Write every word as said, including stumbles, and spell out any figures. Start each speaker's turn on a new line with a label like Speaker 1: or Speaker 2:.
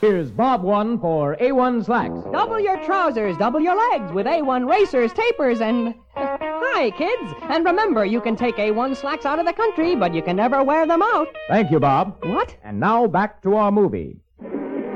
Speaker 1: Here's Bob one for A one Slacks.
Speaker 2: Double your trousers, double your legs with A one racers, tapers, and... Hi, kids. And remember, you can take A one Slacks out of the country, but you can never wear them out.
Speaker 1: Thank you, Bob.
Speaker 2: What?
Speaker 1: And now back to our movie.